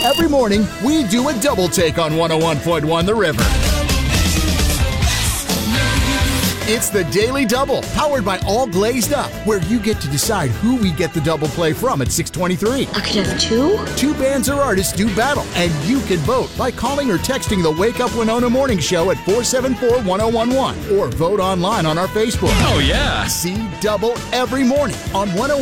Every morning, we do a double take on 101.1 The River. It's the Daily Double, powered by All Glazed Up, where you get to decide who we get the double play from at 6:23. I could have two? Two bands or artists do battle, and you can vote by calling or texting the Wake Up Winona Morning Show at 474-1011, or vote online on our Facebook. Oh, yeah. See Double every morning on 101.